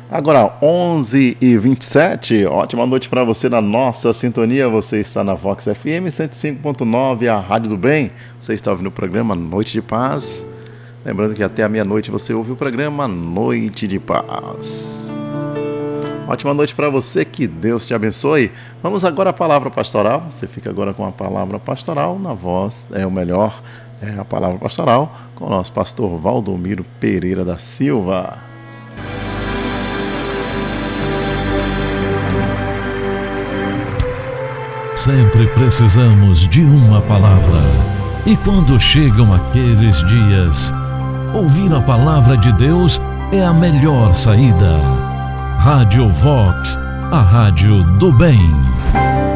Agora 11h27, ótima noite para você na nossa sintonia. Você está na Vox FM 105.9, a Rádio do Bem. Você está ouvindo o programa Noite de Paz. Lembrando que até a meia-noite você ouve o programa Noite de Paz. Ótima noite para você, que Deus te abençoe. Vamos agora à palavra pastoral. Você fica agora com a palavra pastoral na voz, a palavra pastoral com o nosso pastor Valdomiro Pereira da Silva. Sempre precisamos de uma palavra. E quando chegam aqueles dias, ouvir a palavra de Deus é a melhor saída. Rádio Vox, a rádio do bem.